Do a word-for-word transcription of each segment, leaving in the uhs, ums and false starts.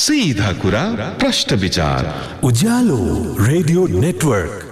सीधा कुरा प्रश्न विचार उज्यालो रेडियो नेटवर्क।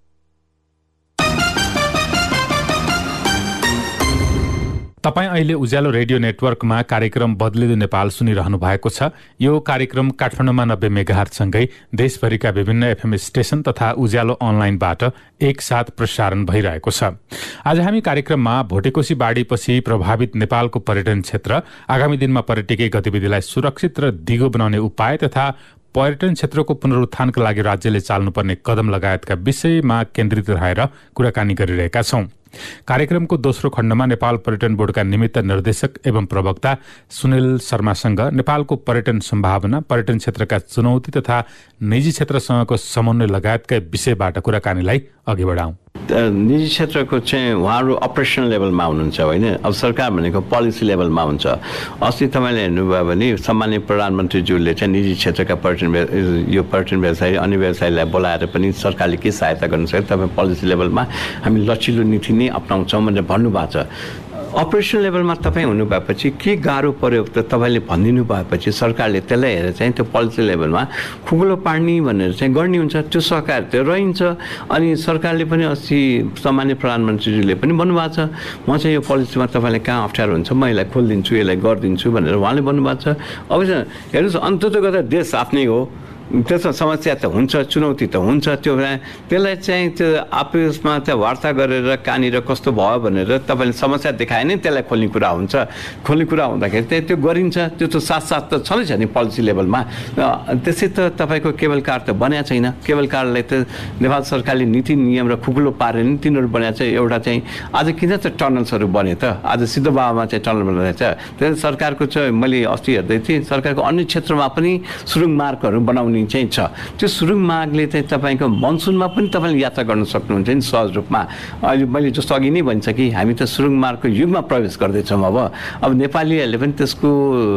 तपाईं अहिले उज्यालो रेडियो नेटवर्कमा कार्यक्रम बदलिँदो नेपाल सुनिरहनु भएको छ। यो कार्यक्रम काठमाडौँमा नब्बे मेगाहर्जसँगै देशभरिका विभिन्न एफएम स्टेशन तथा उज्यालो अनलाइनबाट एकसाथ प्रसारण भइरहेको छ। आज हामी कार्यक्रममा भोटेकोशी बाढीपछि प्रभावित नेपालको पर्यटन क्षेत्र, आगामी दिनमा पर्यटकीय गतिविधिलाई सुरक्षित र दिगो बनाउने उपाय तथा पर्यटन क्षेत्रको पुनरुत्थानका लागि राज्यले चाल्नुपर्ने कदम लगायतका विषयमा केन्द्रित रहेर कुराकानी गरिरहेका छौं। कार्यक्रमको दोस्रो खण्डमा नेपाल पर्यटन बोर्डका निमित्त निर्देशक एवं प्रवक्ता सुनिल शर्मासँग नेपालको पर्यटन सम्भावना, पर्यटन क्षेत्रका चुनौती तथा निजी क्षेत्रसँगको समन्वय लगायतका विषयबाट कुराकानीलाई अघि बढाउँ। निजी क्षेत्रको चाहिँ उहाँहरू अपरेसनल लेभलमा हुनुहुन्छ होइन, अब सरकार भनेको पोलिसी लेभलमा हुन्छ। अस्ति तपाईँले हेर्नुभयो भने सामान्य प्रधानमन्त्रीज्यूले चाहिँ निजी क्षेत्रका पर्यटन यो पर्यटन व्यवसाय अन्य व्यवसायलाई बोलाएर पनि सरकारले के सहायता गर्नु सक्छ, तपाईँ पोलिसी लेभलमा हामी लचिलो नीति नै अप्नाउँछौँ भनेर भन्नुभएको छ। अपरेसनल लेभलमा तपाईँ हुनुभएपछि के गाह्रो पर्यो त तपाईँले भनिदिनु भएपछि सरकारले त्यसलाई हेरेर चाहिँ त्यो पोलिसी लेभलमा खुकुलो पार्ने भनेर चाहिँ गर्ने हुन्छ। त्यो सहकार त्यो रहन्छ। अनि सरकारले पनि अस्ति सामान्य प्रधानमन्त्रीले पनि भन्नुभएको छ, म चाहिँ यो पोलिसीमा तपाईँलाई कहाँ अप्ठ्यारो हुन्छ म यसलाई खोलिदिन्छु, यसलाई गरिदिन्छु भनेर उहाँले भन्नुभएको छ। अब हेर्नुहोस्, अन्ततः गर्दा देश आफ्नै हो, त्यसमा समस्या त हुन्छ, चुनौती त हुन्छ। त्यो त्यसलाई चाहिँ त्यो आपसमा त्यो वार्ता गरेर कहाँनिर कस्तो भयो भनेर तपाईँले समस्या देखाए नै त्यसलाई खोल्ने कुरा हुन्छ। खोल्ने कुरा हुँदाखेरि चाहिँ त्यो गरिन्छ। त्यो त साथसाथ त छँदैछ नि पोलिसी लेभलमा। त्यसै त तपाईँको केबल कार त बनाएको छैन। केबल कारलाई त नेपाल सरकारले नीति नियम र खुकुलो पारेर नि तिनीहरू बनाएको छ। एउटा चाहिँ आज किन त टनल्सहरू बन्यो त, आज सिद्धबाबामा चाहिँ टनल बनाएको छ। त्यसले सरकारको चाहिँ मैले अस्ति हेर्दै थिएँ, सरकारको अन्य क्षेत्रमा पनि सुरुङ मार्गहरू बनाउने चाहिँ छ। त्यो सुरुङ मार्गले चाहिँ तपाईँको मनसुनमा पनि तपाईँले यात्रा गर्न सक्नुहुन्छ नि सहज रूपमा। अहिले मैले जस्तो अघि नै भन्छ कि हामी त सुरुङ मार्गको युगमा प्रवेश गर्दैछौँ। अब अब नेपालीहरूले पनि त्यसको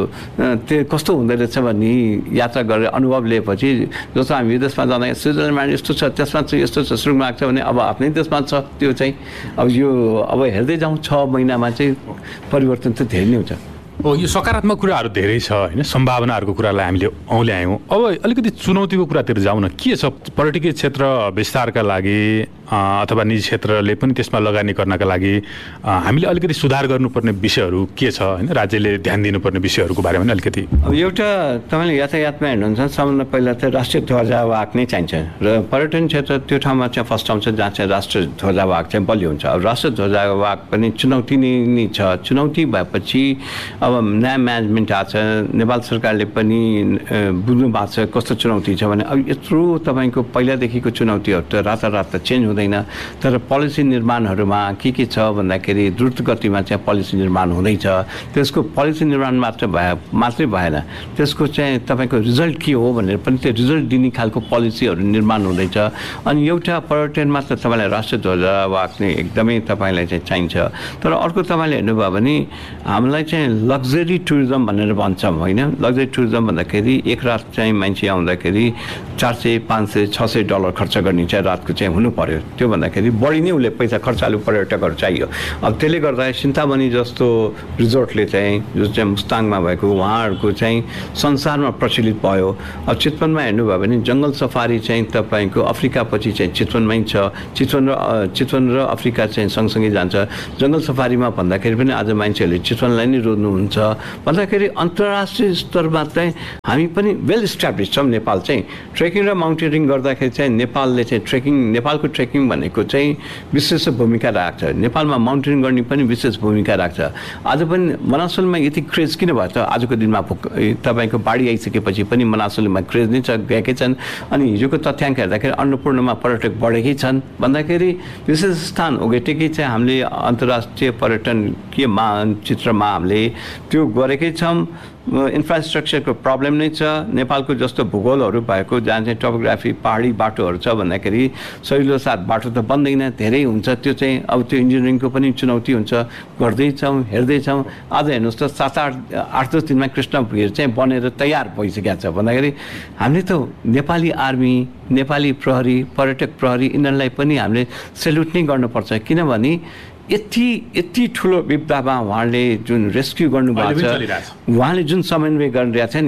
त्यो कस्तो हुँदो रहेछ भन्ने यात्रा गरेर अनुभव लिएपछि, जस्तो हामी विदेशमा जाँदा स्विजरल्यान्डमा यस्तो छ, त्यसमा चाहिँ यस्तो छ, सुरुङ मार्ग छ भने अब आफ्नै देशमा छ त्यो चाहिँ। अब यो अब हेर्दै जाउँ, छ महिनामा चाहिँ परिवर्तन त धेरै नै हुन्छ। हो, यो सकारात्मक कुराहरू धेरै छ होइन, सम्भावनाहरूको कुरालाई हामीले औल्यायौँ। अब अलिकति चुनौतीको कुरातिर जाउँ न। के छ पर्यटकीय क्षेत्र विस्तारका लागि अथवा निजी क्षेत्रले पनि त्यसमा लगानी गर्नका लागि हामीले अलिकति सुधार गर्नुपर्ने विषयहरू के छ होइन, राज्यले ध्यान दिनुपर्ने विषयहरूको बारेमा नि अलिकति। अब एउटा तपाईँले यातायातमा हेर्नुहुन्छ, सबभन्दा पहिला त राष्ट्रिय ध्वजावाहक नै चाहिन्छ र पर्यटन क्षेत्र त्यो ठाउँमा चाहिँ फर्स्ट आउँछ जहाँ चाहिँ राष्ट्रिय ध्वजावाहक चाहिँ बलियो हुन्छ। अब राष्ट्रिय ध्वजावाहक पनि चुनौती नै छ। चुनौती भएपछि अब नयाँ म्यानेजमेन्ट आएको छ, नेपाल सरकारले पनि बुझ्नु भएको छ कस्तो चुनौती छ भने। अब यत्रो तपाईँको पहिलादेखिको चुनौतीहरू त रातारात त चेन्ज हुँदैन, तर पोलिसी निर्माणहरूमा के के छ भन्दाखेरि द्रुत गतिमा चाहिँ पोलिसी निर्माण हुँदैछ। त्यसको पोलिसी निर्माण मात्र भए मात्रै भएन, त्यसको चाहिँ तपाईँको रिजल्ट के हो भनेर पनि त्यो रिजल्ट दिने खालको पोलिसीहरू निर्माण हुँदैछ। अनि एउटा पर्यटनमा त तपाईँलाई राष्ट्रिय ध्वजावाहक नै एकदमै तपाईँलाई चाहिँ चाहिन्छ। तर अर्को तपाईँले हेर्नुभयो भने हामीलाई चाहिँ लग्जरी टुरिज्म भनेर भन्छौँ होइन। लग्जरी टुरिज्म भन्दाखेरि एक रात चाहिँ मान्छे आउँदाखेरि चार सय पाँच सय छ सय डलर खर्च गर्ने चाहिँ रातको चाहिँ हुनु पर्यो। त्यो भन्दाखेरि बढी नै उसले पैसा खर्चालु पर्यटकहरू चाहियो। अब त्यसले गर्दा सिन्तामणी जस्तो रिजोर्टले चाहिँ जो चाहिँ मुस्ताङमा भएको उहाँहरूको चाहिँ संसारमा प्रचलित भयो। अब चितवनमा हेर्नुभयो भने जङ्गल सफारी चाहिँ तपाईँको अफ्रिकापछि चाहिँ चितवनमै छ। चितवन र चितवन र अफ्रिका चाहिँ सँगसँगै जान्छ। जङ्गल सफारीमा भन्दाखेरि पनि आज मान्छेहरूले चितवनलाई नै रोज्नुहुन्छ भन्दाखेरि अन्तर्राष्ट्रिय स्तरमा चाहिँ हामी पनि वेल इस्टाब्लिस छौँ। नेपाल चाहिँ ट्रेकिङ र माउन्टेनिङ गर्दाखेरि चाहिँ नेपालले चाहिँ ट्रेकिङ नेपालको ट्रेकिङ भनेको चाहिँ विशेष भूमिका राख्छ। नेपालमा माउन्टेनिङ गर्ने पनि विशेष भूमिका राख्छ। आज पनि मनासुलमा यति क्रेज किन भयो त? आजको दिनमा तपाईँको बाढी आइसकेपछि पनि मनासुलमा क्रेज नै छ, गएकै छन्। अनि हिजोको तथ्याङ्क हेर्दाखेरि अन्नपूर्णमा पर्यटक बढेकै छन् भन्दाखेरि विशेष स्थान ओगटेकै चाहिँ हामीले अन्तर्राष्ट्रिय पर्यटन के मानचित्रमा हामीले त्यो गरेकै छौँ। इन्फ्रास्ट्रक्चरको प्रब्लम नै छ। नेपालको जस्तो भूगोलहरू भएको जहाँ चाहिँ टोपोग्राफी पहाडी बाटोहरू छ भन्दाखेरि सहिलो साथ बाटो त बन्दैन, धेरै हुन्छ। त्यो चाहिँ अब त्यो इन्जिनियरिङको पनि चुनौती हुन्छ। गर्दैछौँ, हेर्दैछौँ। आज हेर्नुहोस् त सात आठ आठ दस दिनमा कृष्ण भिर चाहिँ बनेर तयार भइसकेको छ भन्दाखेरि हामीले त नेपाली आर्मी, नेपाली प्रहरी, पर्यटक प्रहरी यिनीहरूलाई पनि हामीले सेल्युट नै गर्नुपर्छ। किनभने यति यति ठुलो विपदामा उहाँले जुन रेस्क्यु गर्नुभएको छ, उहाँले जुन समन्वय गरिरहेको छ नि,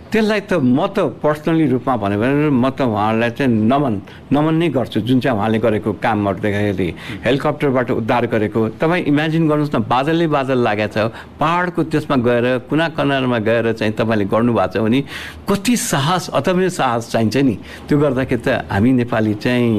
त्यसलाई त म त पर्सनली रूपमा भन्यो भने म त उहाँहरूलाई चाहिँ नमन नमन नै गर्छु जुन चाहिँ उहाँले गरेको कामहरू देख्दाखेरि हेलिकप्टरबाट उद्धार गरेको तपाईँ इमेजिन गर्नुहोस् न बादलले बादल लागेको छ पहाडको त्यसमा गएर कुना कनारमा गएर चाहिँ तपाईँले गर्नुभएको छ भने कति साहस अतमेव साहस चाहिन्छ नि त्यो गर्दाखेरि त हामी नेपाली चाहिँ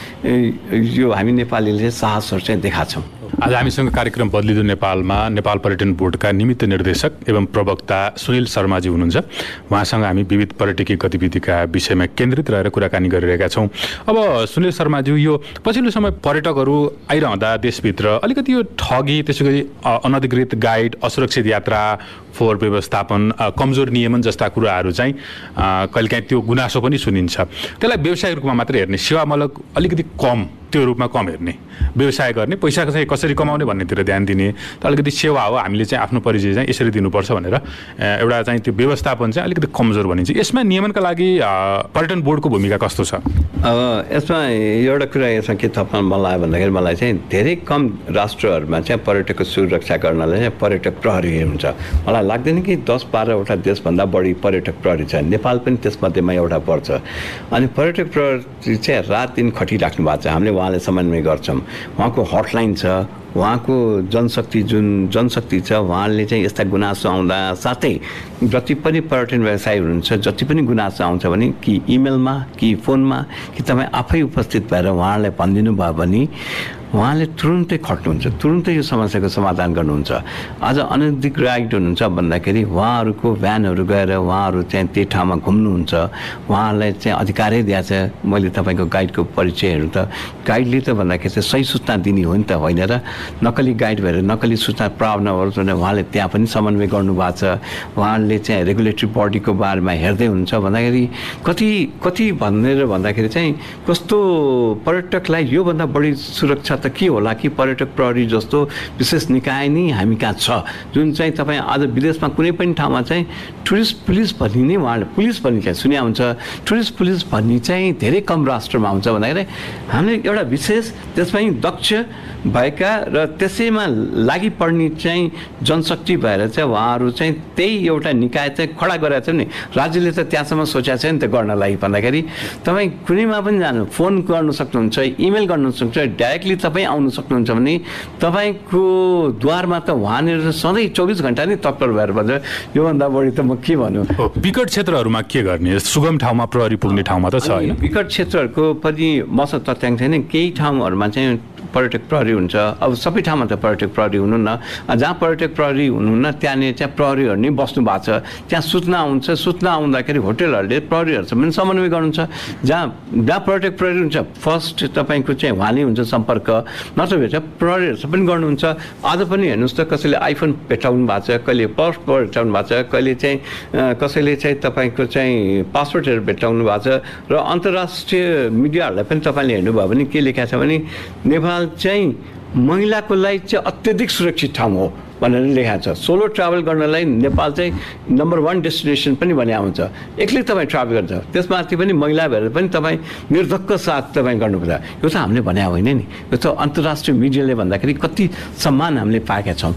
यो हामी नेपालीले चाहिँ साहसहरू चाहिँ देखाएको छौँ। आज हामीसँग कार्यक्रम बदलिदो नेपालमा नेपाल पर्यटन बोर्डका निमित्त निर्देशक एवं प्रवक्ता सुनिल शर्माजी हुनुहुन्छ। उहाँसँग हामी विविध पर्यटकीय गतिविधिका विषयमा केन्द्रित रहेर कुराकानी गरिरहेका छौँ। अब सुनिल शर्माजी, यो पछिल्लो समय पर्यटकहरू आइरहँदा देशभित्र अलिकति यो ठगी, त्यसै गरी अनधिकृत गाइड, असुरक्षित यात्रा, फोहोर व्यवस्थापन, कमजोर नियमन जस्ता कुराहरू चाहिँ कहिलेकाहीँ त्यो गुनासो पनि सुनिन्छ। त्यसलाई व्यवसायिक रूपमा मात्रै हेर्ने, सेवामूलक अलिकति कम त्यो रूपमा कम हेर्ने, व्यवसाय गर्ने, पैसा चाहिँ कसरी कमाउने भन्नेतिर ध्यान दिने, त अलिकति सेवा हो, हामीले चाहिँ आफ्नो परिचय चाहिँ यसरी दिनुपर्छ भनेर एउटा चाहिँ त्यो व्यवस्थापन चाहिँ अलिकति कमजोर भनिन्छ। यसमा नियमनका लागि पर्यटन बोर्डको भूमिका कस्तो छ? अब यसमा एउटा कुरा यसमा के थप्न मन लाग्यो भन्दाखेरि मलाई चाहिँ धेरै कम राष्ट्रहरूमा चाहिँ पर्यटकको सुरक्षा गर्नलाई चाहिँ पर्यटक प्रहरी हुन्छ। मलाई लाग्दैन कि दस बाह्रवटा देशभन्दा बढी पर्यटक प्रहरी छ, नेपाल पनि त्यसमध्येमा एउटा पर्छ। अनि पर्यटक प्रहरी चाहिँ रात दिन खटिराख्नु भएको छ, हामीले उहाँले समन्वय गर्छौँ। उहाँको हटलाइन छ, उहाँको जनशक्ति जुन जनशक्ति छ उहाँले चाहिँ यस्ता गुनासो आउँदा, साथै जति पनि पर्यटन व्यवसायी हुनुहुन्छ जति पनि गुनासो आउँछ भने कि इमेलमा कि फोनमा कि तपाईँ आफै उपस्थित भएर उहाँलाई भनिदिनु भयो भने उहाँले तुरुन्तै खट्नुहुन्छ, तुरुन्तै यो समस्याको समाधान गर्नुहुन्छ। आज अनधिकृत गाइड हुनुहुन्छ भन्दाखेरि उहाँहरूको भ्यानहरू गएर उहाँहरू चाहिँ त्यही ठाउँमा घुम्नुहुन्छ, उहाँलाई चाहिँ अधिकारै दिएको छ मैले तपाईँको गाइडको परिचयहरू त गाइडले त भन्दाखेरि चाहिँ सही सूचना दिने हो नि त, होइन र नक्कली गाइड भएर नक्कली सूचना प्राप्त नहोस् भनेर उहाँले त्यहाँ पनि समन्वय गर्नुभएको छ। उहाँले चाहिँ रेगुलेटरी बडीको बारेमा हेर्दै हुनुहुन्छ भन्दाखेरि कति कति भनेर भन्दाखेरि चाहिँ कस्तो पर्यटकलाई योभन्दा बढी सुरक्षा त के होला कि पर्यटक प्रहरी जस्तो विशेष निकाय नै हामी कहाँ छ, जुन चाहिँ तपाईँ आज विदेशमा कुनै पनि ठाउँमा चाहिँ टुरिस्ट पुलिस भन्ने नै उहाँले पुलिस भन्ने चाहिँ सुन्या हुन्छ, टुरिस्ट पुलिस भन्ने चाहिँ धेरै कम राष्ट्रमा हुन्छ भन्दाखेरि हामीले एउटा विशेष त्यसमा दक्ष भएका र त्यसैमा लागि पर्ने चाहिँ जनशक्ति भएर चाहिँ उहाँहरू चाहिँ त्यही एउटा निकाय चाहिँ खडा गरेका छन् नि। राज्यले त त्यहाँसम्म सोचेको छ नि त गर्नलाई भन्दाखेरि तपाईँ कुनैमा पनि जानु, फोन गर्नु सक्नुहुन्छ, इमेल गर्नु सक्नुहुन्छ, डाइरेक्टली तपाईँ आउनु सक्नुहुन्छ भने तपाईँको द्वारमा त वहाँनिर सधैँ चौबिस घन्टा नै तत्पर भएर भन्छ। योभन्दा बढी त म के भन्नु। विकट क्षेत्रहरूमा के गर्ने? सुगम ठाउँमा प्रहरी पुग्ने ठाउँमा त छ होइन? विकट क्षेत्रहरूको पनि मसँग तथ्याङ्क छैन, केही ठाउँहरूमा चाहिँ पर्यटक प्रहरी हुन्छ। अब सबै ठाउँमा त पर्यटक प्रहरी हुनुहुन्न, जहाँ पर्यटक प्रहरी हुनुहुन्न त्यहाँनिर चाहिँ प्रहरीहरू नै बस्नु भएको छ, त्यहाँ सूचना आउँछ, सूचना आउँदाखेरि होटेलहरूले प्रहरीहरूसँग पनि समन्वय गर्नुहुन्छ। जहाँ जहाँ पर्यटक प्रहरी हुन्छ फर्स्ट तपाईँको चाहिँ उहाँले हुन्छ सम्पर्क, नत्र भेट प्रहरीहरूसँग पनि गर्नुहुन्छ। आज पनि हेर्नुहोस् त कसैले आइफोन भेटाउनु भएको छ, कहिले पासपोर्ट भेटाउनु भएको छ, कहिले चाहिँ कसैले चाहिँ तपाईँको चाहिँ पासपोर्टहरू भेटाउनु भएको छ। र अन्तर्राष्ट्रिय मिडियाहरूलाई पनि तपाईँले हेर्नुभयो भने के लेखेको छ भने नेपाल चाहिँ महिलाको लागि चाहिँ अत्यधिक सुरक्षित ठाउँ हो भनेर लेखाएको छ। सोलो ट्राभल गर्नलाई नेपाल चाहिँ नम्बर वान डेस्टिनेसन पनि भने आउँछ। एक्लै तपाईँ ट्राभल गर्छ, त्यसमाथि पनि महिला भएर पनि तपाईँ निर्धक्क साथ तपाईँ गर्नुपर्छ। यो त हामीले भने होइन नि, यो त अन्तर्राष्ट्रिय मिडियाले भन्दाखेरि कति सम्मान हामीले पाएका छौँ।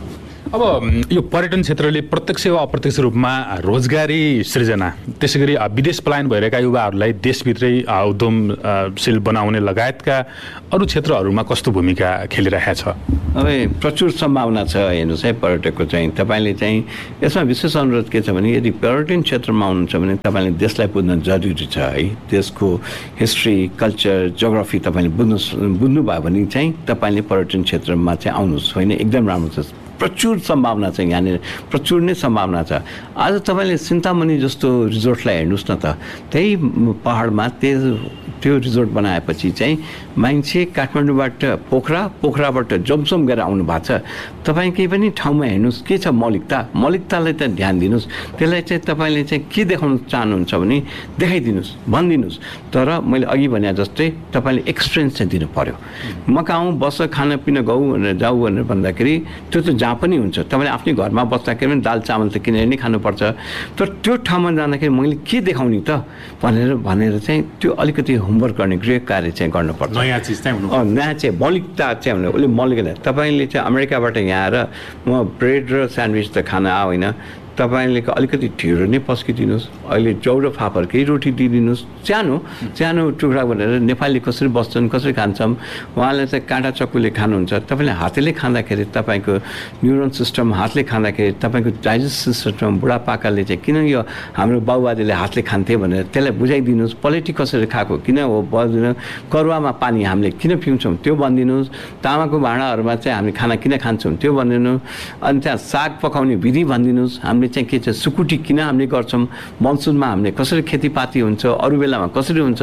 अब यो पर्यटन क्षेत्रले प्रत्यक्ष वा अप्रत्यक्ष रूपमा रोजगारी सृजना, त्यसै गरी विदेश पलायन भइरहेका युवाहरूलाई देशभित्रै उद्यमशील बनाउने लगायतका अरू क्षेत्रहरूमा कस्तो भूमिका खेलिरहेको छ? अब प्रचुर सम्भावना छ हेर्नुहोस् है पर्यटकको चाहिँ। तपाईँले चाहिँ यसमा विशेष अनुरोध के छ भने यदि पर्यटन क्षेत्रमा हुनुहुन्छ भने तपाईँले देशलाई बुझ्न जरुरी छ है। देशको हिस्ट्री, कल्चर, जोग्राफी तपाईँले बुझ्नु बुझ्नुभयो भने चाहिँ तपाईँले पर्यटन क्षेत्रमा चाहिँ आउनुहोस्, होइन? एकदम राम्रो छ, प्रचुर सम्भावना छ यहाँनिर, प्रचुर नै सम्भावना छ। आज तपाईँले चिन्तामणि जस्तो रिजोर्टलाई हेर्नुहोस् न त, त्यही पहाडमा त्यो त्यो रिजोर्ट बनाएपछि चाहिँ मान्छे काठमाडौँबाट पोखरा, पोखराबाट जमसम गएर आउनु भएको छ। तपाईँ केही पनि ठाउँमा हेर्नुहोस् के छ मौलिकता, मौलिकतालाई त ध्यान दिनुहोस्। त्यसलाई चाहिँ तपाईँले चाहिँ के देखाउन चाहनुहुन्छ भने देखाइदिनुहोस्, भनिदिनुहोस्। तर मैले अघि भने जस्तै तपाईँले एक्सपिरियन्स चाहिँ दिनु पऱ्यो। म कहाँ आउँ, बस, खानापिना गऊ भनेर जाऊ भनेर भन्दाखेरि त्यो त जहाँ पनि हुन्छ। तपाईँले आफ्नै घरमा बस्दाखेरि पनि दाल चामल त किनेर नै खानुपर्छ। तर त्यो ठाउँमा जाँदाखेरि मैले के देखाउने त भनेर भनेर चाहिँ त्यो अलिकति होमवर्क गर्ने, गृह कार्य चाहिँ गर्नुपर्छ। नयाँ चिज चाहिँ हुनु, नयाँ चाहिँ मौलिकता चाहिँ हुनु। उसले मौलिकता तपाईँले चाहिँ अमेरिकाबाट यहाँ आएर म ब्रेड र स्यान्डविच त खाना होइन, तपाईँले अलिकति ढिँडो नै पस्किदिनुहोस्, अहिले जौरो फापरकै रोटी दिइदिनुहोस्, सानो सानो टुक्रा भनेर नेपाली कसरी बस्छन्, कसरी खान्छन्, उहाँले चाहिँ काँटा चक्कुले खानुहुन्छ। तपाईँले हातले खाँदाखेरि तपाईँको न्युरोन सिस्टम, हातले खाँदाखेरि तपाईँको डाइजेस्टिभ सिस्टम, बुढापाकाले चाहिँ किन यो हाम्रो बाबुबाजेले हातले खान्थे भनेर त्यसलाई बुझाइदिनुहोस्। पलेटी कसरी खाएको किन हो बदिनु, करुवामा पानी हामीले किन पिउँछौँ त्यो भनिदिनुहोस्, तामाको भाँडाहरूमा चाहिँ हामी खाना किन खान्छौँ त्यो भनिदिनु, अनि त्यहाँ साग पकाउने विधि भनिदिनुहोस्। हामीले चाहिँ के छ सुकुटी किन हामीले गर्छौँ, मनसुनमा हामीले कसरी खेतीपाती हुन्छ, अरू बेलामा कसरी हुन्छ,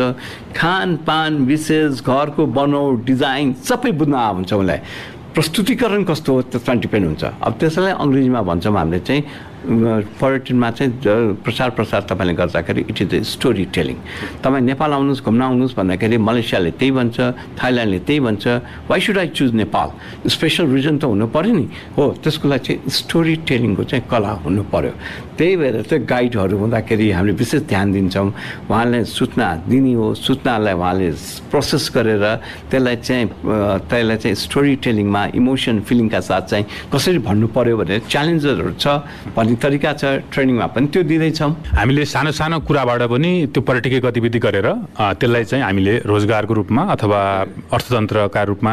खानपान विशेष घरको बनौट डिजाइन सबै बुझ्न हुन्छ। उसलाई प्रस्तुतिकरण कस्तो हो त्यसमा डिपेन्ड हुन्छ। अब त्यसलाई अङ्ग्रेजीमा भन्छौँ हामीले चाहिँ पर्यटनमा चाहिँ प्रचार प्रसार तपाईँले गर्दाखेरि it is the story telling. तपाईँ नेपाल आउनुहोस्, घुम्न आउनुहोस् भन्दाखेरि मलेसियाले त्यही भन्छ, थाइल्यान्डले त्यही भन्छ, why should I choose Nepal, special reason त हुनु पऱ्यो नि। हो, त्यसको लागि चाहिँ स्टोरी टेलिङको चाहिँ कला हुनु पऱ्यो। त्यही भएर चाहिँ गाइडहरू हुँदाखेरि हामीले विशेष ध्यान दिन्छौँ। उहाँले सूचना दिने हो, सूचनालाई उहाँले प्रोसेस गरेर त्यसलाई चाहिँ त्यसलाई चाहिँ स्टोरी टेलिङमा इमोसन फिलिङका साथ चाहिँ कसरी भन्नु पऱ्यो भनेर च्यालेन्जरहरू छ भन्ने तरिका छ। ट्रेनिङमा पनि त्यो दिँदैछौँ। हामीले सानो सानो कुराबाट पनि त्यो पर्यटकीय गतिविधि गरेर त्यसलाई चाहिँ हामीले रोजगारको रूपमा अथवा अर्थतन्त्रका रूपमा,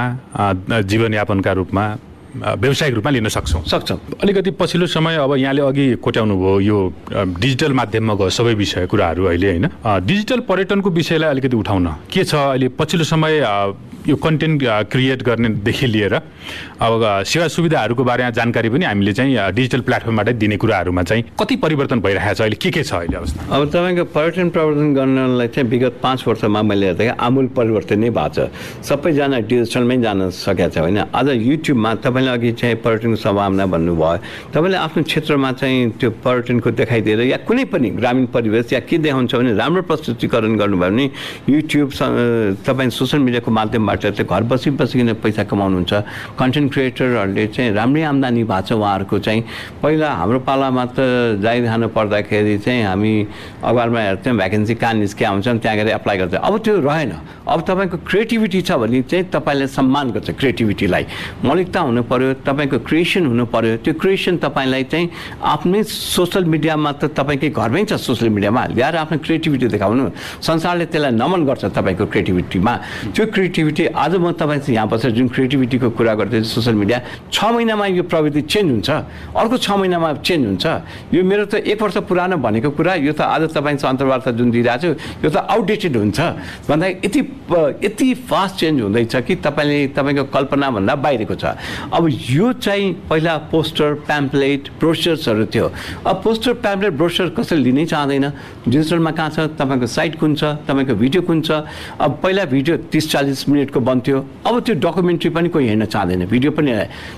जीवनयापनका रूपमा, व्यावसायिक रूपमा लिन सक्छौँ सक्छौँ अलिकति पछिल्लो समय अब यहाँले अघि कोट्याउनु भयो यो डिजिटल माध्यममा गयो सबै विषय कुराहरू अहिले होइन। डिजिटल पर्यटनको विषयलाई अलिकति उठाउन के छ अहिले पछिल्लो समय यो कन्टेन्ट क्रिएट गर्नेदेखि लिएर अब सेवा सुविधाहरूको बारेमा जानकारी पनि हामीले चाहिँ डिजिटल प्लेटफर्मबाटै दिने कुराहरूमा चाहिँ कति परिवर्तन भइरहेको छ अहिले, के के छ अहिले अवस्था? अब तपाईँको पर्यटन प्रवर्धन गर्नलाई चाहिँ विगत पाँच वर्षमा मैले हेर्दा आमूल परिवर्तन नै भएको छ। सबैजना डिजिटलमै जान सकेको छ होइन। आज युट्युबमा तपाईँले अघि चाहिँ पर्यटनको सम्भावना भन्नुभयो, तपाईँले आफ्नो क्षेत्रमा चाहिँ त्यो पर्यटनको देखाइदिएर या कुनै पनि ग्रामीण परिवेश या के देखाउँछ भने राम्रो प्रस्तुतिकरण गर्नुभयो भने युट्युब तपाईँ सोसियल मिडियाको माध्यमबाट चाहिँ घर बसी बसिकन पैसा कमाउनुहुन्छ। कन्टेन्ट क्रिएटरहरूले चाहिँ राम्रै आम्दानी भएको छ उहाँहरूको चाहिँ। पहिला हाम्रो पालामा त जाइरहनु पर्दाखेरि चाहिँ हामी अखबारमा हेर्थ्यौँ भ्याकेन्सी कहाँ निस्किया हुन्छौँ त्यहाँ गएर एप्लाई गर्छ। अब त्यो रहेन। अब तपाईँको क्रिएटिभिटी छ भने चाहिँ तपाईँले सम्मान गर्छ क्रिएटिभिटीलाई। मौलिकता हुनु पऱ्यो, तपाईँको क्रिएसन हुनु पऱ्यो। त्यो क्रिएसन तपाईँलाई चाहिँ आफ्नै सोसियल मिडियामा त तपाईँकै घरमै छ, सोसियल मिडियामा ल्याएर आफ्नो क्रिएटिभिटी देखाउनु। संसारले त्यसलाई नमन गर्छ तपाईँको क्रिएटिभिटीमा। त्यो क्रिएटिभिटी आज म तपाईँसँग यहाँ बसेर जुन क्रिएटिभिटीको कुरा गर्दैछु सोसियल मिडिया, छ महिनामा यो प्रविधि चेन्ज हुन्छ, अर्को छ महिनामा चेन्ज हुन्छ। यो मेरो त एक वर्ष पुरानो भनेको कुरा यो त आज तपाईँसँग अन्तर्वार्ता जुन दिइरहेको छु यो त आउटडेटेड हुन्छ भन्दा यति यति फास्ट चेन्ज हुँदैछ कि तपाईँले तपाईँको कल्पनाभन्दा बाहिरको छ। अब यो चाहिँ पहिला पोस्टर प्याम्पलेट ब्रोचर्सहरू थियो। अब पोस्टर प्याम्पलेट ब्रोचर कसैले लिनै चाहँदैन। डिजिटलमा कहाँ छ, तपाईँको साइट कुन छ, तपाईँको भिडियो कुन छ। अब पहिला भिडियो तिस चालिस मिनटको बन्थ्यो, अब त्यो डकुमेन्ट्री पनि कोही हेर्न चाहँदैन, भिडियो पनि।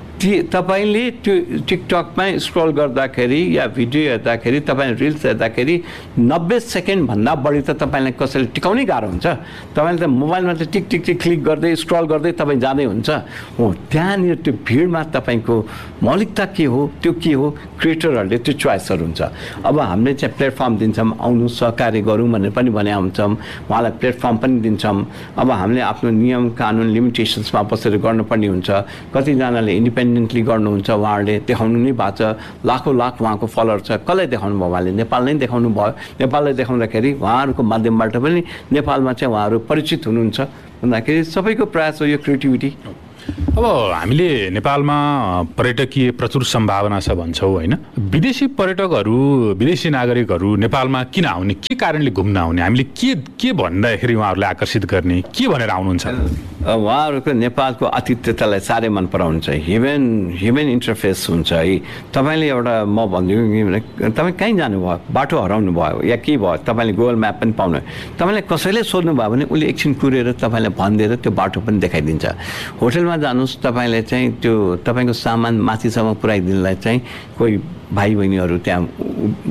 तपाईँले त्यो टिकटकमा स्क्रोल गर्दाखेरि या भिडियो हेर्दाखेरि तपाईँ रिल्स हेर्दाखेरि नब्बे सेकेन्डभन्दा बढी त तपाईँलाई कसैले टिकाउनै गाह्रो हुन्छ। तपाईँले त मोबाइलमा त टिक टिक टिक क्लिक गर्दै स्क्रोल गर्दै तपाईँ जाँदै हुन्छ। हो, त्यहाँनिर त्यो भिडमा तपाईँको मौलिकता के हो, त्यो के हो, क्रिएटरहरूले त्यो चोइसहरू हुन्छ। अब हामीले चाहिँ प्लेटफर्म दिन्छौँ, आउनु सहकार्य गरौँ भनेर पनि भने हुन्छौँ, उहाँलाई प्लेटफर्म पनि दिन्छौँ। अब हामीले आफ्नो नियम कानुन लिमिटेसन्समा बसेर गर्नुपर्ने हुन्छ। कतिजनाले इन्डिपेन्डेन्टली गर्नुहुन्छ, उहाँहरूले देखाउनु नै भएको छ। लाखौँ लाख उहाँको फलोअर छ, कसलाई देखाउनु भयो उहाँले? नेपाल नै देखाउनु भयो। नेपाललाई देखाउँदाखेरि उहाँहरूको माध्यमबाट पनि नेपालमा चाहिँ उहाँहरू परिचित हुनुहुन्छ भन्दाखेरि सबैको प्रयास हो यो क्रिएटिभिटी। अब हामीले नेपालमा पर्यटकीय प्रचुर सम्भावना छ भन्छौँ होइन। विदेशी पर्यटकहरू विदेशी नागरिकहरू नेपालमा किन आउने, के कारणले घुम्न आउने, हामीले के के भन्दाखेरि उहाँहरूलाई आकर्षित गर्ने, के भनेर आउनुहुन्छ? उहाँहरूको नेपालको आतिथ्यतालाई साह्रै मन पराउनुहुन्छ। ह्युमन ह्युमन इन्टरफेस हुन्छ है। तपाईँले एउटा म भनिदिउँ, तपाईँ कहीँ जानुभयो, बाटो हराउनु भयो या के भयो, तपाईँले गुगल म्याप पनि पाउनु, तपाईँलाई कसैले सोध्नु भयो भने उसले एकछिन कुरेर तपाईँलाई भनिदिएर त्यो बाटो पनि देखाइदिन्छ। होटलमा जानुहोस्, तपाईँले चाहिँ त्यो तपाईँको सामान माथिसम्म पुऱ्याइदिनलाई चाहिँ कोही भाइ बहिनीहरू त्यहाँ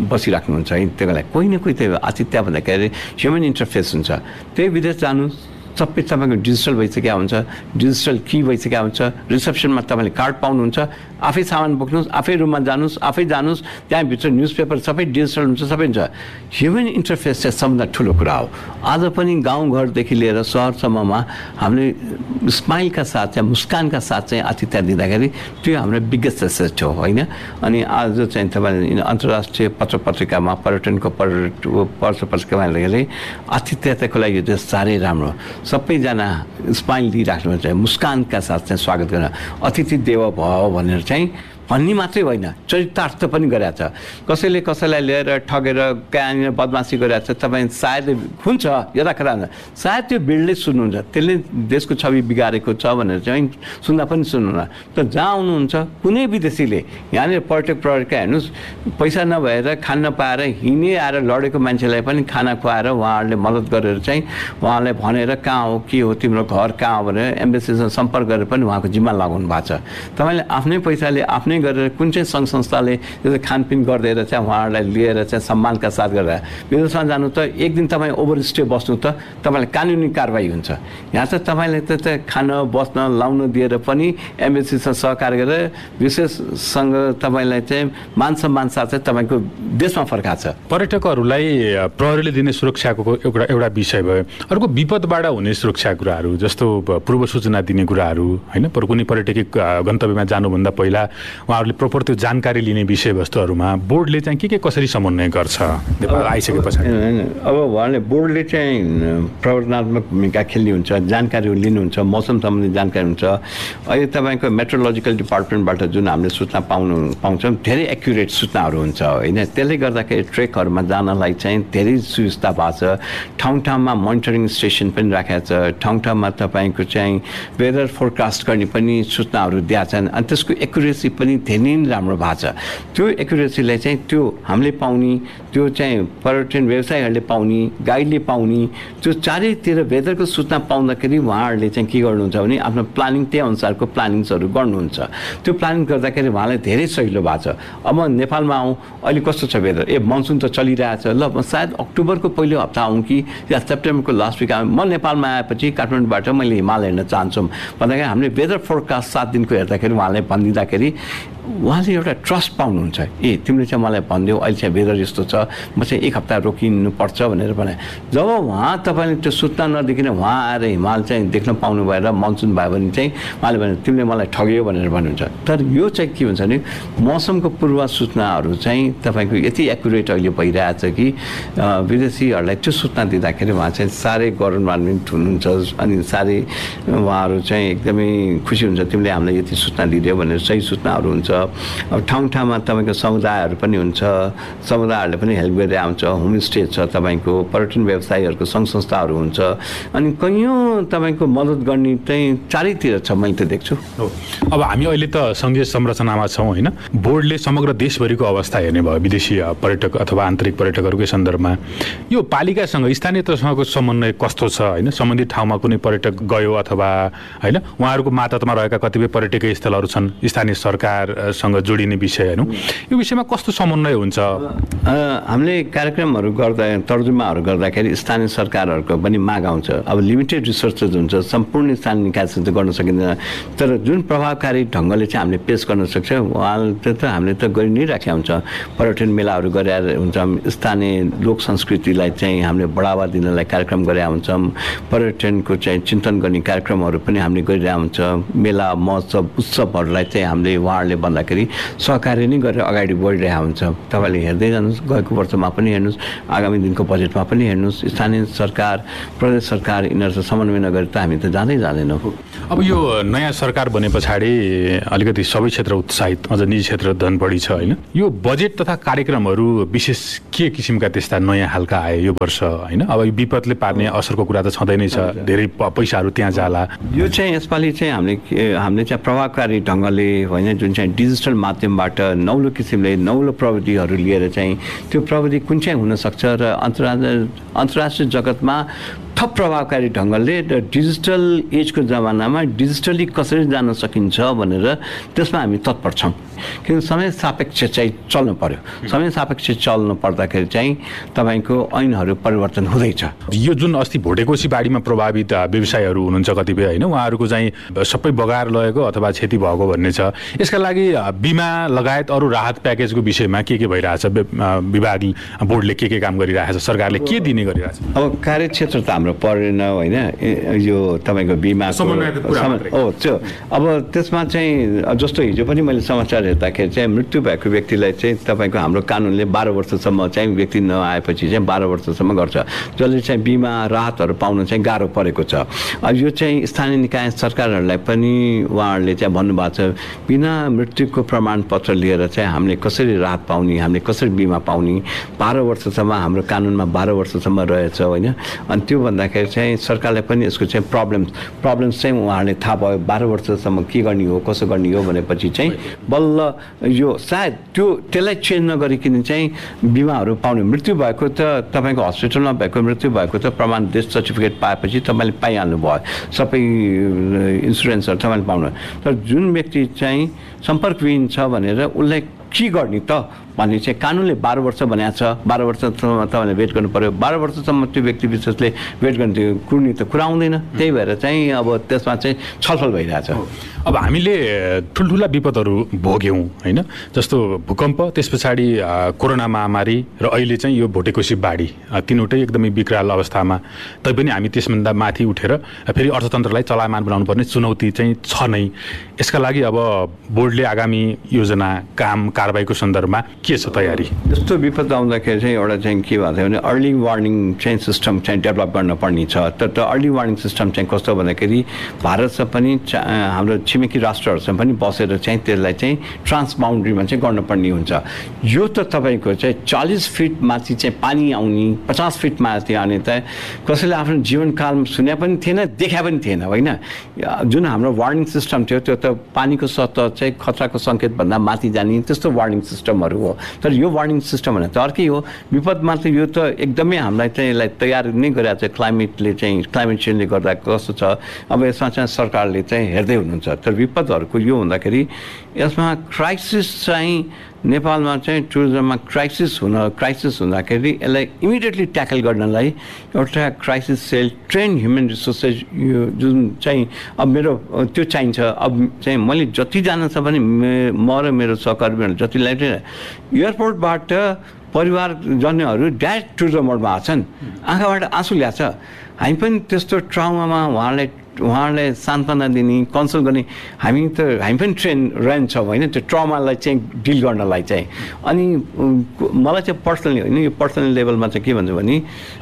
बसिराख्नुहुन्छ है। त्यसको लागि कोही न कोही त्यो आतिथ्य भन्दाखेरि ह्युमन इन्टरफेस हुन्छ। त्यही विदेश जानुहोस्, सबै तपाईँको डिजिटल भइसकेको हुन्छ, डिजिटल की भइसकेको हुन्छ। रिसेप्सनमा तपाईँले कार्ड पाउनुहुन्छ, आफै सामान बोक्नुहोस्, आफै रुममा जानुहोस्, आफै जानुहोस्, त्यहाँभित्र न्युज पेपर सबै डिजिटल हुन्छ, सबै हुन्छ। ह्युमन इन्टरफेस चाहिँ सबभन्दा ठुलो कुरा हो। आज पनि गाउँघरदेखि लिएर सहरसम्ममा हामीले स्माइलका साथ चाहिँ मुस्कानका साथ चाहिँ आतिथ्य दिँदाखेरि त्यो हाम्रो बिगेस्ट एसेट हो होइन। अनि आज चाहिँ तपाईँले अन्तर्राष्ट्रिय पत्र पत्रिकामा पर्यटनको पत्र पत्रिकामा हेर्दाखेरि आतिथ्यताको लागि त्यो साह्रै राम्रो, सबैजना स्माइल दिइराख्नुहुन्छ, मुस्कानका साथ चाहिँ स्वागत गर्न, अतिथि देव भव भनेर चाहिँ भन्ने मात्रै होइन, चरितार्थ पनि गरेको छ। कसैले कसैलाई लिएर ठगेर कहाँनिर बदमासी गरेको छ, तपाईँ सायद हुन्छ यताखेर सायद त्यो बिल्डले सुन्नुहुन्छ, त्यसले देशको छवि बिगारेको छ भनेर चाहिँ सुन्दा पनि सुन्नुहुन्न। त जहाँ आउनुहुन्छ कुनै विदेशीले यहाँनिर पर्यटक पर्यटक हेर्नुहोस्, पैसा नभएर खान नपाएर हिँडे आएर लडेको मान्छेलाई पनि खाना खुवाएर उहाँहरूले मद्दत गरेर चाहिँ उहाँलाई भनेर कहाँ हो के हो तिम्रो घर कहाँ हो भनेर एम्बेसीसँग सम्पर्क गरेर पनि उहाँको जिम्मा लगाउनु भएको छ। तपाईँले आफ्नै पैसाले आफ्नै गरेर कुन चाहिँ सङ्घ संस्थाले त्यो खानपिन गरिदिएर चाहिँ उहाँहरूलाई लिएर चाहिँ सम्मानका साथ गरेर विदेशमा जानु त एक दिन तपाईँ ओभरस्टे बस्नु त तपाईँलाई कानुनी कारवाही हुन्छ। यहाँ चाहिँ तपाईँले त खान बस्न लाउन दिएर पनि एमबेसीसँग सहकार गरेर विशेषसँग तपाईँलाई चाहिँ मान सम्मान साथ चाहिँ तपाईँको देशमा फर्काएको छ। पर्यटकहरूलाई प्रहरीले दिने सुरक्षाको एउटा एउटा विषय भयो। अर्को विपदबाट हुने सुरक्षा कुराहरू जस्तो पूर्व सूचना दिने कुराहरू होइन, कुनै पर्यटकीय गन्तव्यमा जानुभन्दा पहिला उहाँहरूले प्रपर त्यो जानकारी लिने विषयवस्तुहरूमा बोर्डले चाहिँ के के कसरी समन्वय गर्छ आइसके पछाडि? अब उहाँले बोर्डले चाहिँ प्रवर्तनात्मक भूमिका खेल्ने हुन्छ, जानकारीहरू लिनुहुन्छ, मौसम सम्बन्धी जानकारी हुन्छ। अहिले तपाईँको मेट्रोलोजिकल डिपार्टमेन्टबाट जुन हामीले सूचना पाउनु पाउँछौँ धेरै एक्युरेट सूचनाहरू हुन्छ होइन। त्यसले गर्दाखेरि ट्रेकहरूमा जानलाई चाहिँ धेरै सुविस्ता भएको छ। ठाउँ ठाउँमा मोनिटरिङ स्टेसन पनि राखेको छ, ठाउँ ठाउँमा तपाईँको चाहिँ वेदर फोरकास्ट गर्ने पनि सूचनाहरू दिएका छन्। अनि त्यसको एक्युरेसी पनि धेरै नै राम्रो भएको छ। त्यो एक्युरेसीलाई चाहिँ त्यो हामीले पाउने, त्यो चाहिँ पर्यटन व्यवसायीहरूले पाउने, गाइडले पाउने, त्यो चारैतिर वेदरको सूचना पाउँदाखेरि उहाँहरूले चाहिँ के गर्नुहुन्छ भने आफ्नो प्लानिङ त्यही अनुसारको प्लानिङ्सहरू गर्नुहुन्छ। त्यो प्लानिङ गर्दाखेरि उहाँलाई धेरै सजिलो भएको छ। अब नेपालमा आउँ, अहिले कस्तो छ वेदर, ए मनसुन त चलिरहेछ, ल म सायद अक्टोबरको पहिलो हप्ता आउँ कि या सेप्टेम्बरको लास्ट विक आउँ, म नेपालमा आएपछि काठमाडौँबाट मैले हिमाल हेर्न चाहन्छु भन्दाखेरि हामीले वेदर फोरकास्ट सात दिनको हेर्दाखेरि उहाँले भनिदिँदाखेरि उहाँले एउटा ट्रस्ट पाउनुहुन्छ। ए तिमीले चाहिँ मलाई भनिदेऊ अहिले चाहिँ वेदर यस्तो छ, म चाहिँ एक हप्ता रोकिनुपर्छ भनेर भने जब उहाँ तपाईँले त्यो सूचना नदेखिन उहाँ आएर हिमाल चाहिँ देख्न पाउनु भएर मनसुन भयो भने चाहिँ उहाँले भने तिमीले मलाई ठग्यो भनेर भन्नुहुन्छ। तर यो चाहिँ के हुन्छ भने मौसमको पूर्व सूचनाहरू चाहिँ तपाईँको यति एक्युरेट अहिले भइरहेछ कि विदेशीहरूलाई त्यो सूचना दिँदाखेरि उहाँ चाहिँ साह्रै गौरवान्वित हुनुहुन्छ। अनि साह्रै उहाँहरू चाहिँ एकदमै खुसी हुन्छ तिमीले हामीलाई यति सूचना दिदियो भनेर सही सूचनाहरू हुन्छ। अब ठाउँ ठाउँमा तपाईँको समुदायहरू पनि हुन्छ, समुदायहरूले पनि हेल्प गरेर आउँछ, होमस्टे छ, तपाईँको पर्यटन व्यवसायीहरूको सङ्घ संस्थाहरू हुन्छ, अनि कैयौँ तपाईँको मद्दत गर्ने चाहिँ चारैतिर छ मैले त देख्छु। अब हामी अहिले त सङ्घीय संरचनामा छौँ होइन, बोर्डले समग्र देशभरिको अवस्था हेर्ने भयो विदेशी पर्यटक अथवा आन्तरिक पर्यटकहरूकै सन्दर्भमा यो पालिकासँग स्थानीय तहसँगको समन्वय कस्तो छ होइन? सम्बन्धित ठाउँमा कुनै पर्यटक गयो अथवा होइन उहाँहरूको मातहतमा रहेका कतिपय पर्यटकीय स्थलहरू छन्, स्थानीय सरकार सँग जोडिने विषयहरू, यो विषयमा कस्तो समन्वय हुन्छ? हामीले कार्यक्रमहरू गर्दा तर्जुमाहरू गर्दाखेरि स्थानीय सरकारहरूको पनि माग आउँछ। अब लिमिटेड रिसोर्सेस हुन्छ, सम्पूर्ण स्थानीय निकायसँग गर्न सकिँदैन, तर जुन प्रभावकारी ढङ्गले चाहिँ हामीले पेस गर्न सक्छ उहाँले त हामीले त गरि नै राखेका हुन्छ। पर्यटन मेलाहरू गरेर हुन्छ, स्थानीय लोक संस्कृतिलाई चाहिँ हामीले बढावा दिनलाई कार्यक्रम गरेका हुन्छौँ, पर्यटनको चाहिँ चिन्तन गर्ने कार्यक्रमहरू पनि हामीले गरिरहेका हुन्छ। मेला महोत्सव उत्सवहरूलाई चाहिँ हामीले उहाँहरूले भन्दाखेरि सहकारी नै गरेर अगाडि बढिरहेको हुन्छ। तपाईँले हेर्दै जानुहोस्, गएको वर्षमा पनि हेर्नुहोस्, आगामी दिनको बजेटमा पनि हेर्नुहोस्, स्थानीय सरकार प्रदेश सरकार यिनीहरू समन्वय नगरी त हामी त जाँदै जाँदैनौँ। अब यो नयाँ सरकार बने पछाडि अलिकति सबै क्षेत्र उत्साहित, अझ निजी क्षेत्र धन बढी छ होइन? यो बजेट तथा कार्यक्रमहरू विशेष के किसिमका त्यस्ता नयाँ खालका आए यो वर्ष होइन? अब यो विपदले पार्ने असरको कुरा त छँदै नै छ, धेरै पैसाहरू त्यहाँ जाला। यो चाहिँ यसपालि चाहिँ हामीले हामीले चाहिँ प्रभावकारी ढङ्गले होइन, जुन चाहिँ डिजिटल माध्यमबाट नौलो किसिमले नौलो प्रविधिहरू लिएर चाहिँ त्यो प्रविधि कुन चाहिँ हुनसक्छ र अन्तर्राष्ट्रिय अन्तर्राष्ट्रिय जगतमा थप प्रभावकारी ढङ्गले डिजिटल एजको जमानामा डिजिटली कसरी जान सकिन्छ भनेर त्यसमा हामी तत्पर छौँ। किन समय सापेक्ष चाहिँ चल्नु पर्यो। समय सापेक्ष चल्नु पर्दाखेरि चाहिँ तपाईँको ऐनहरू परिवर्तन हुँदैछ। यो जुन अस्ति भोटेकोसी बाढीमा प्रभावित व्यवसायहरू हुनुहुन्छ कतिपय होइन, उहाँहरूको चाहिँ सबै बगाएर लगेको अथवा क्षति भएको भन्ने छ। यसका लागि बिमा लगायत अरू राहत प्याकेजको विषयमा के के भइरहेछ, विभाग बोर्डले के के काम गरिरहेछ, सरकारले के दिने गरिरहेछ? अब कार्यक्षेत्र त हाम्रो परेन होइन, यो तपाईँको बिमा हो त्यो। अब त्यसमा चाहिँ जस्तो हिजो पनि मैले समाचार हेर्दाखेरि चाहिँ मृत्यु भएको व्यक्तिलाई चाहिँ तपाईँको हाम्रो कानुनले बाह्र वर्षसम्म चाहिँ व्यक्ति नआएपछि चाहिँ बाह्र वर्षसम्म गर्छ, जसले चाहिँ बिमा राहतहरू पाउन चाहिँ गाह्रो परेको छ। अब यो चाहिँ स्थानीय निकाय सरकारहरूलाई पनि उहाँहरूले चाहिँ भन्नुभएको छ बिना मृत्युको प्रमाणपत्र लिएर चाहिँ हामीले कसरी राहत पाउने, हामीले कसरी बिमा पाउने, बाह्र वर्षसम्म हाम्रो कानुनमा बाह्र वर्षसम्म रहेछ होइन। अनि त्यो भन्दाखेरि चाहिँ सरकारलाई पनि यसको चाहिँ प्रब्लम प्रब्लम्स चाहिँ उहाँहरूले थाहा भयो, बाह्र वर्षसम्म के गर्ने हो कसो गर्ने हो भनेपछि चाहिँ बल्ल यो सायद त्यो त्यसलाई चेन्ज नगरिकन चाहिँ बिमाहरू पाउने। मृत्यु भएको त तपाईँको हस्पिटलमा भएको मृत्यु भएको त प्रमाण डेथ सर्टिफिकेट पाएपछि तपाईँले पाइहाल्नु भयो, सबै इन्सुरेन्सहरू तपाईँले पाउनु। तर जुन व्यक्ति चाहिँ सम्पर्कविहीन छ भनेर उसलाई के गर्ने त भन्ने चाहिँ कानुनले बाह्र वर्ष भनेको छ। बाह्र वर्षसम्म तपाईँले वेट गर्नु पऱ्यो। बाह्र वर्षसम्म त्यो व्यक्ति विशेषले वेट गर्ने त्यो कुर्ने त कुरा आउँदैन। त्यही भएर चाहिँ अब त्यसमा चाहिँ छलफल भइरहेछ। अब हामीले ठुल्ठुला विपदहरू भोग्यौँ होइन, जस्तो भूकम्प, त्यस पछाडि कोरोना महामारी र अहिले चाहिँ यो भोटेकोसी बाढी, तिनवटै एकदमै विकराल अवस्थामा। तैपनि हामी त्यसभन्दा माथि उठेर फेरि अर्थतन्त्रलाई चलायमान बनाउनु पर्ने चुनौती चाहिँ छ नै। यसका लागि अब बोर्डले आगामी योजना काम कारबाहीको सन्दर्भमा के छ तयारी? यस्तो विपद आउँदाखेरि चाहिँ एउटा चाहिँ के भएको थियो भने अर्ली वार्निङ चाहिँ सिस्टम चाहिँ डेभलप गर्नुपर्ने छ। तर त्यो अर्ली वार्निङ सिस्टम चाहिँ कस्तो भन्दाखेरि भारतसँग पनि हाम्रो छिमेकी राष्ट्रहरूसँग पनि बसेर चाहिँ त्यसलाई चाहिँ ट्रान्स बााउन्ड्रीमा चाहिँ गर्नुपर्ने हुन्छ। यो त तपाईँको चाहिँ चालिस फिट माथि चाहिँ पानी आउने, पचास फिट माथि आउने त कसैले आफ्नो जीवनकालमा सुने पनि थिएन, देखा पनि थिएन होइन। जुन हाम्रो वार्निङ सिस्टम थियो त्यो त पानीको सतह चाहिँ खतराको सङ्केतभन्दा माथि जाने त्यस्तो वार्निङ सिस्टमहरू हो। तर यो वार्निङ सिस्टम भने त अर्कै हो। विपदमा त यो त एकदमै हामीलाई चाहिँ यसलाई तयार नै गरिरहेको छ। क्लाइमेटले चाहिँ क्लाइमेट चेन्जले गर्दा कस्तो छ अब यसमा चाहिँ सरकारले चाहिँ हेर्दै हुनुहुन्छ। तर विपदहरूको यो हुँदाखेरि यसमा क्राइसिस चाहिँ नेपालमा चाहिँ टुरिज्ममा क्राइसिस हुन क्राइसिस हुँदाखेरि यसलाई इमिडिएटली ट्याकल गर्नलाई एउटा crisis sale train human resources यो जुन चाहिँ अब मेरो त्यो चाहिन्छ। अब चाहिँ मैले जतिजना छ भने म र मेरो सहकर्मीहरू जतिलाई एयरपोर्टबाट परिवारजनहरू डाइरेक्ट टुरिज्म मोडमा आछन्, आँखाबाट आँसु ल्याछ। हामी पनि त्यस्तो ट्राउमामा उहाँलाई उहाँहरूलाई सान्त्वना दिने कन्सल्ट गर्ने हामी त हामी पनि ट्रेन रहन्छौँ होइन, त्यो ट्रमालाई चाहिँ डिल गर्नलाई चाहिँ। अनि मलाई चाहिँ पर्सनली होइन, यो पर्सनल लेभलमा चाहिँ के भन्छु भने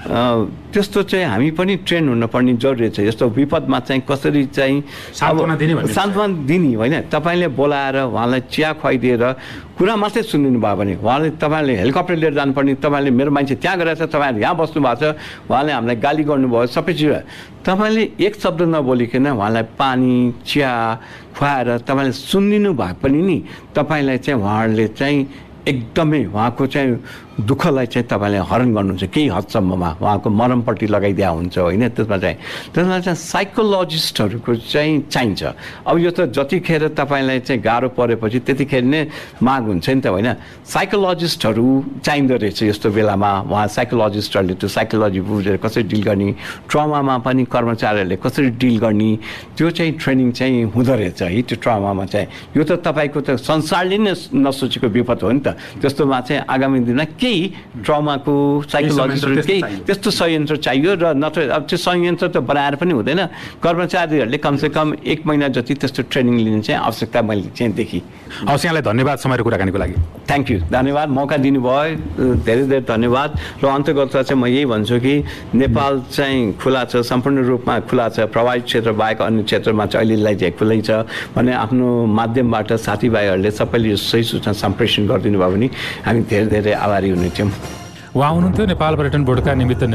त्यस्तो चाहिँ हामी पनि ट्रेन हुनुपर्ने जरुरी छ। यस्तो विपदमा चाहिँ कसरी चाहिँ सान्त्वना दिने सान्त्वना दिने होइन, तपाईँले बोलाएर उहाँलाई चिया खुवाइदिएर कुरा मात्रै सुनिदिनु भयो भने उहाँले तपाईँले हेलिकप्टर लिएर जानुपर्ने, तपाईँले मेरो मान्छे त्यहाँ गएर छ, तपाईँहरू यहाँ बस्नु भएको छ, उहाँले हामीलाई गाली गर्नुभयो, सबै चिज तपाईँले एक शब्द नबोलिकन उहाँलाई पानी चिया खुवाएर तपाईँले सुनिदिनु भए पनि नि तपाईँलाई चाहिँ उहाँहरूले चाहिँ एकदमै उहाँको चाहिँ दुःखलाई चाहिँ तपाईँले हरण गर्नुहुन्छ केही हदसम्ममा, उहाँको मरमपट्टि लगाइदिया हुन्छ होइन। त्यसमा चाहिँ त्यसमा चाहिँ साइकोलोजिस्टहरूको चाहिँ चाहिन्छ। अब यो त जतिखेर तपाईँलाई चाहिँ गाह्रो परेपछि त्यतिखेर नै माग हुन्छ नि त होइन। साइकोलोजिस्टहरू चाहिँदो रहेछ यस्तो बेलामा। उहाँ साइकोलोजिस्टहरूले त्यो साइकोलोजी बुझेर कसरी डिल गर्ने, ट्रमामा पनि कर्मचारीहरूले कसरी डिल गर्ने त्यो चाहिँ ट्रेनिङ चाहिँ हुँदो रहेछ है त्यो ट्रमामा चाहिँ। यो त तपाईँको त संसारले नै नसोचेको विपद हो नि त। त्यस्तोमा चाहिँ आगामी दिनमा केही ट्रमाको साइकोलोजिस्टहरू केही त्यस्तो संयन्त्र चाहियो र नत्र अब त्यो संयन्त्र त बनाएर पनि हुँदैन। कर्मचारीहरूले कमसेकम एक महिना जति त्यस्तो ट्रेनिङ लिने चाहिँ आवश्यकता मैले चाहिँ देखेँ। हवस्, यहाँलाई धन्यवाद समय र कुराकानीको लागि। थ्याङ्क यू, धन्यवाद, मौका दिनुभयो, धेरै धेरै धन्यवाद। र अन्तर्गत चाहिँ म यही भन्छु कि नेपाल चाहिँ खुला छ, सम्पूर्ण रूपमा खुला छ, प्रभावित क्षेत्र बाहेक अन्य क्षेत्रमा चाहिँ अहिलेलाई चाहिँ खुलै छ भने आफ्नो माध्यमबाट साथीभाइहरूले सबैले सही सूचना सम्प्रेषण गरिदिनु भयो भने हामी धेरै धेरै आभारी हुने थियौँ। उहाँ हुनुहुन्थ्यो नेपाल पर्यटन बोर्डका निमित्त